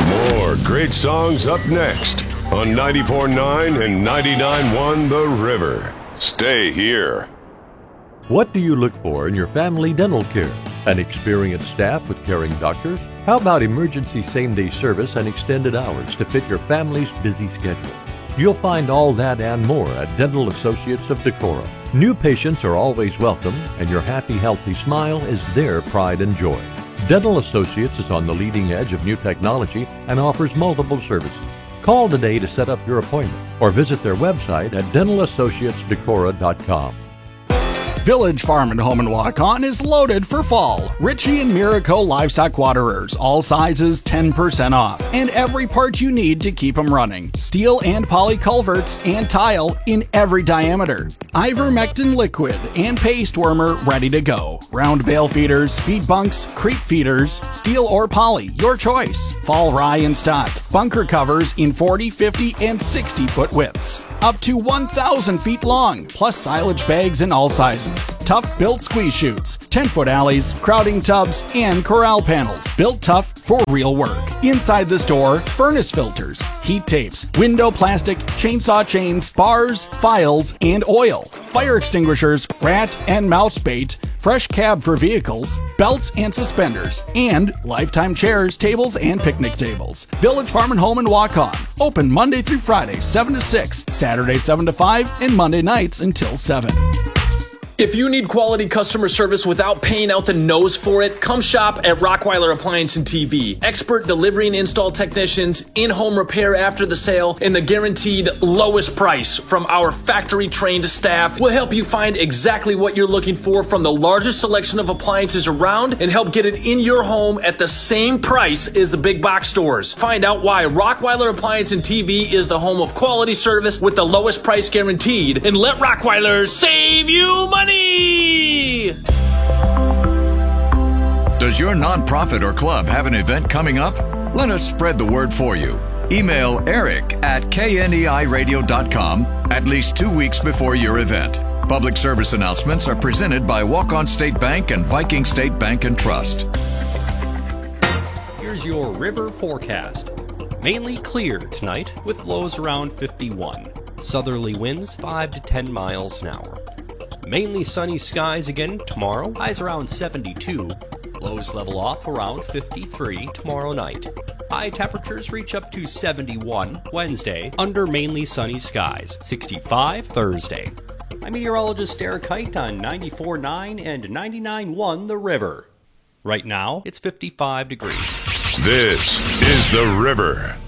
More great songs up next on 94.9 and 99.1 The River. Stay here. What do you look for in your family dental care? An experienced staff with caring doctors? How about emergency same-day service and extended hours to fit your family's busy schedule? You'll find all that and more at Dental Associates of Decorah. New patients are always welcome, and your happy, healthy smile is their pride and joy. Dental Associates is on the leading edge of new technology and offers multiple services. Call today to set up your appointment or visit their website at dentalassociatesdecorah.com. Village Farm and Home in Waukon is loaded for fall. Ritchie and Miracle Livestock Waterers, all sizes 10% off, and every part you need to keep them running. Steel and poly culverts and tile in every diameter. Ivermectin liquid and paste wormer ready to go. Round bale feeders, feed bunks, crate feeders, steel or poly, your choice. Fall rye in stock. Bunker covers in 40, 50, and 60 foot widths. Up to 1,000 feet long, plus silage bags in all sizes. Tough built squeeze chutes, 10-foot alleys, crowding tubs, and corral panels built tough for real work. Inside the store, furnace filters, heat tapes, window plastic, chainsaw chains, bars, files, and oil, fire extinguishers, rat and mouse bait, fresh cab for vehicles, belts and suspenders, and lifetime chairs, tables, and picnic tables. Village Farm and Home in Waukon. Open Monday through Friday, 7 to 6, Saturday 7 to 5, and Monday nights until 7. If you need quality customer service without paying out the nose for it, come shop at Rockweiler Appliance and TV. Expert delivery and install technicians, in-home repair after the sale, and the guaranteed lowest price from our factory-trained staff will help you find exactly what you're looking for from the largest selection of appliances around and help get it in your home at the same price as the big box stores. Find out why Rockweiler Appliance and TV is the home of quality service with the lowest price guaranteed, and let Rockweiler save you money! Does your nonprofit or club have an event coming up? Let us spread the word for you. Email eric@kneiradio.com at least 2 weeks before your event. Public service announcements are presented by Waukon State Bank and Viking State Bank and Trust. Here's your river forecast. Mainly clear tonight with lows around 51. Southerly winds 5 to 10 miles an hour. Mainly sunny skies again tomorrow, highs around 72. Lows level off around 53 tomorrow night. High temperatures reach up to 71 Wednesday under mainly sunny skies, 65 Thursday. I'm meteorologist Derek Height on 94.9 and 99.1 The River. Right now, it's 55 degrees. This is The River.